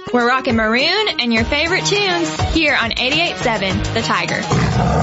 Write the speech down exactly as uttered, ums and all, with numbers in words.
We're rocking maroon and your favorite tunes here on eighty-eight point seven The Tiger.